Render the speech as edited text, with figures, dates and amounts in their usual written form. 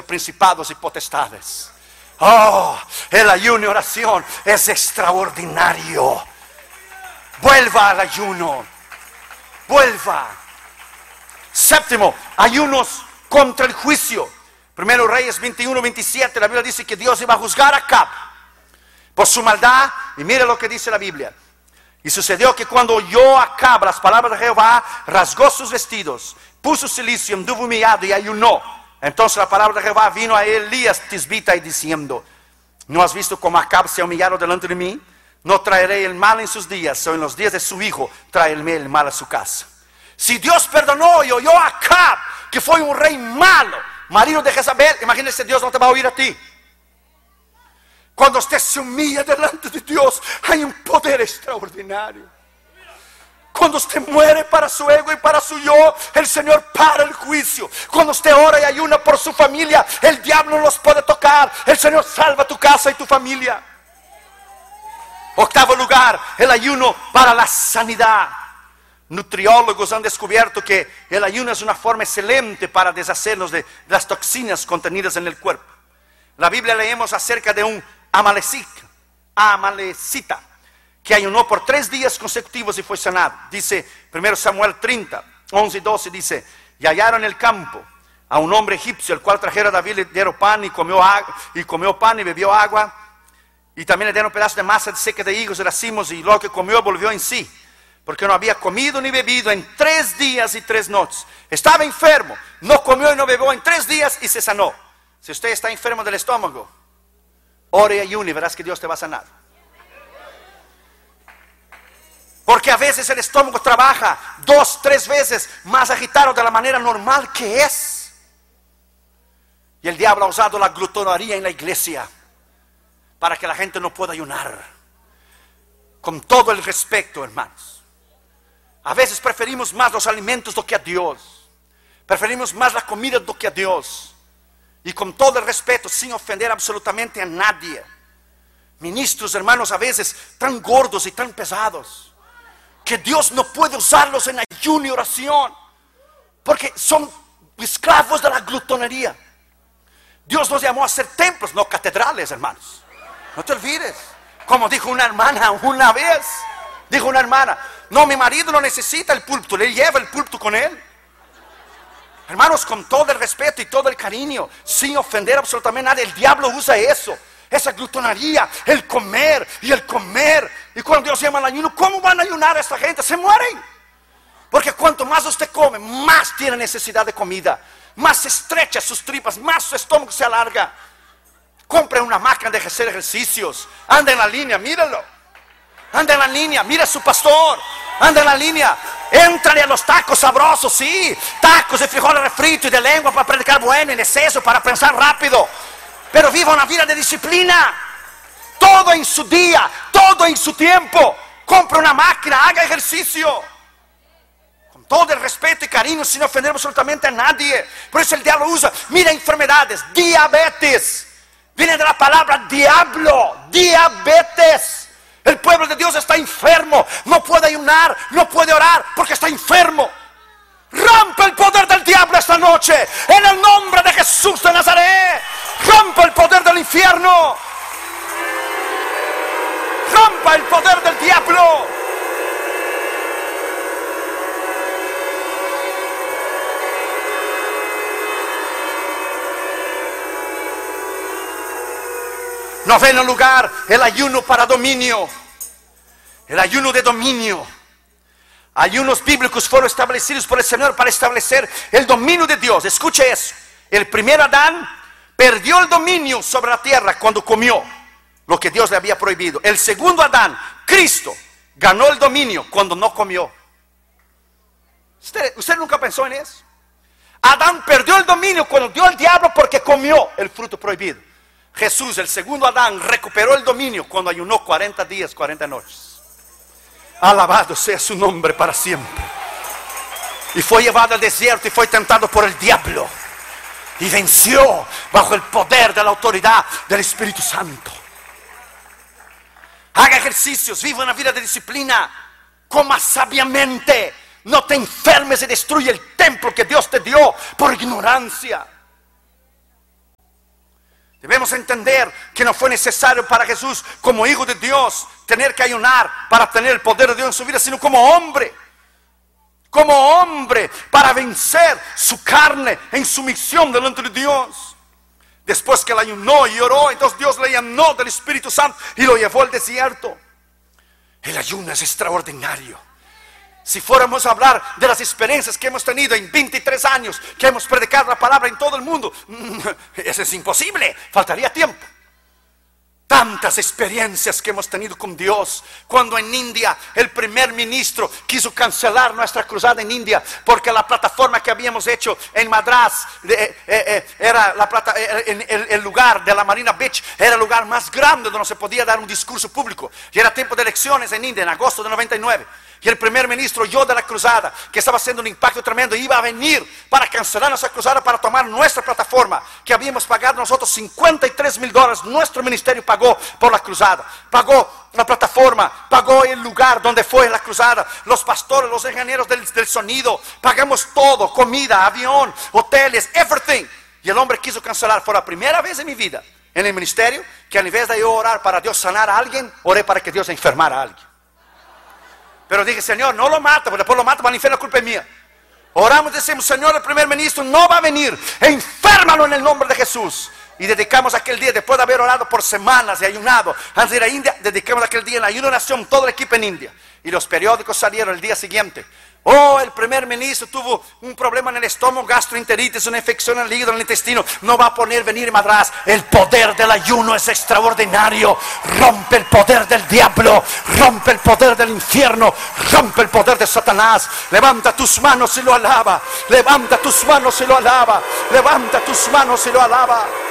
principados y potestades. Oh, el ayuno y oración es extraordinario. Vuelva al ayuno. Vuelva. Séptimo, ayunos contra el juicio. Primero Reyes 21-27, la Biblia dice que Dios iba a juzgar a Acab por su maldad. Y mire lo que dice la Biblia. Y sucedió que cuando oyó Acab las palabras de Jehová, rasgó sus vestidos, puso cilicio, anduvo humillado y ayunó. Entonces la palabra de Jehová vino a Elías tisbita y diciendo: ¿no has visto cómo Acab se ha humillado delante de mí? No traeré el mal en sus días, o en los días de su hijo traeré el mal a su casa. Si Dios perdonó y oyó a Acab, que fue un rey malo, marido de Jezabel, imagínese, Dios no te va a oír a ti. Cuando usted se humilla delante de Dios, hay un poder extraordinario. Cuando usted muere para su ego y para su yo, el Señor para el juicio. Cuando usted ora y ayuna por su familia, el diablo no los puede tocar. El Señor salva tu casa y tu familia. Octavo lugar, el ayuno para la sanidad. Nutriólogos han descubierto que el ayuno es una forma excelente para deshacernos de las toxinas contenidas en el cuerpo. La Biblia leemos acerca de un amalecita que ayunó por 3 días consecutivos y fue sanado. Dice 1 Samuel 30, 11 y 12, dice: y hallaron en el campo a un hombre egipcio, el cual trajera a David, le dieron pan y comió pan y bebió agua, y también le dieron pedazos de masa seca de higos y racimos, y lo que comió volvió en sí, porque no había comido ni bebido en 3 días y 3 noches. Estaba enfermo, no comió y no bebió en 3 días y se sanó. Si usted está enfermo del estómago, ore y ayune, verás que Dios te va a sanar. Porque a veces el estómago trabaja 2, 3 veces más agitado de la manera normal que es. Y el diablo ha usado la glutonería en la iglesia para que la gente no pueda ayunar. Con todo el respeto, hermanos, a veces preferimos más los alimentos do que a Dios. Preferimos más la comida do que a Dios. Y con todo el respeto, sin ofender absolutamente a nadie. Ministros, hermanos, a veces tan gordos y tan pesados, que Dios no puede usarlos en ayuno y oración, porque son esclavos de la glutonería. Dios nos llamó a ser templos, no catedrales, hermanos. No te olvides. Como dijo una hermana una vez, dijo una hermana: no, mi marido no necesita el púlpito, le lleva el púlpito con él. Hermanos, con todo el respeto y todo el cariño, sin ofender absolutamente a nadie, el diablo usa eso. Esa glutonería, el comer y el comer. Y cuando Dios llama al ayuno, ¿cómo van a ayunar a esta gente? Se mueren. Porque cuanto más usted come, más tiene necesidad de comida, más se estrecha sus tripas, más su estómago se alarga. Compre una máquina de hacer ejercicios. Anda en la línea, míralo. Anda en la línea, mira a su pastor. Anda en la línea. Éntrale a los tacos sabrosos, sí. Tacos de frijoles refritos y de lengua para predicar bueno, en exceso, para pensar rápido. Pero viva una vida de disciplina. Todo en su día, todo en su tiempo. Compre una máquina, haga ejercicio. Con todo el respeto y cariño, sin ofender absolutamente a nadie. Por eso el diablo usa, mira, enfermedades, diabetes. Viene de la palabra diablo, diabetes. El pueblo de Dios está enfermo. No puede ayunar, no puede orar porque está enfermo. Rompe el poder del diablo esta noche, en el nombre de Jesús de Nazaret. Rompe el poder del infierno. Rompa el poder del diablo. Noveno lugar, el ayuno para dominio. El ayuno de dominio. Ayunos bíblicos fueron establecidos por el Señor para establecer el dominio de Dios. Escuche eso. El primer Adán perdió el dominio sobre la tierra cuando comió lo que Dios le había prohibido. El segundo Adán, Cristo, ganó el dominio cuando no comió. ¿Usted nunca pensó en eso? Adán perdió el dominio cuando dio al diablo porque comió el fruto prohibido. Jesús, el segundo Adán, recuperó el dominio cuando ayunó 40 días, 40 noches. Alabado sea su nombre para siempre. Y fue llevado al desierto y fue tentado por el diablo. Y venció bajo el poder de la autoridad del Espíritu Santo. Haga ejercicios, viva una vida de disciplina. Coma sabiamente. No te enfermes y destruye el templo que Dios te dio por ignorancia. Debemos entender que no fue necesario para Jesús, como hijo de Dios, tener que ayunar para tener el poder de Dios en su vida, sino como hombre, para vencer su carne en sumisión delante de Dios. Después que él ayunó y oró, entonces Dios le llenó del Espíritu Santo y lo llevó al desierto. El ayuno es extraordinario. Si fuéramos a hablar de las experiencias que hemos tenido en 23 años, que hemos predicado la palabra en todo el mundo, eso es imposible, faltaría tiempo. Tantas experiencias que hemos tenido con Dios. Cuando en India el primer ministro quiso cancelar nuestra cruzada en India, porque la plataforma que habíamos hecho en Madras era el lugar de la Marina Beach, era el lugar más grande donde se podía dar un discurso público. Y era tiempo de elecciones en India, en agosto de 99. Y el primer ministro oyó de la cruzada, que estaba haciendo un impacto tremendo, iba a venir para cancelar nuestra cruzada, para tomar nuestra plataforma, que habíamos pagado nosotros $53,000. Nuestro ministerio pagó por la cruzada, pagó la plataforma, pagó el lugar donde fue la cruzada, los pastores, los ingenieros del sonido, pagamos todo, comida, avión, hoteles, everything. Y el hombre quiso cancelar. Fue la primera vez en mi vida en el ministerio que, en vez de yo orar para Dios sanar a alguien, oré para que Dios enfermara a alguien. Pero dije, Señor, no lo mata, porque después lo mata para el infierno, la culpa es mía. Oramos y decimos, Señor, el primer ministro no va a venir, enférmalo en el nombre de Jesús. Y dedicamos aquel día, después de haber orado por semanas y ayunado antes de ir a India, dedicamos aquel día en la ayuno nación, todo el equipo en India. Y los periódicos salieron el día siguiente. Oh, el primer ministro tuvo un problema en el estómago, gastroenteritis, una infección en el hígado, en el intestino. No va a poder venir más atrás. El poder del ayuno es extraordinario. Rompe el poder del diablo, rompe el poder del infierno, rompe el poder de Satanás. Levanta tus manos y lo alaba. Levanta tus manos y lo alaba. Levanta tus manos y lo alaba.